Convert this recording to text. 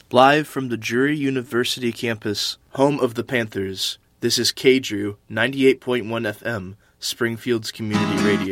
Live from the Drury University campus, home of the Panthers, this is KDRU 98.1 FM, Springfield's community radio.